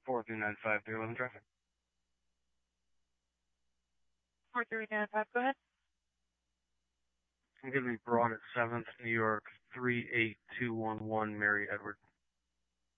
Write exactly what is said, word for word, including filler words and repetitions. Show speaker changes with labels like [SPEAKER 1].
[SPEAKER 1] four three nine five three eleven traffic.
[SPEAKER 2] four three nine five, go ahead.
[SPEAKER 1] I'm going to be brought at seventh, New York, three eight two one one, Mary Edward.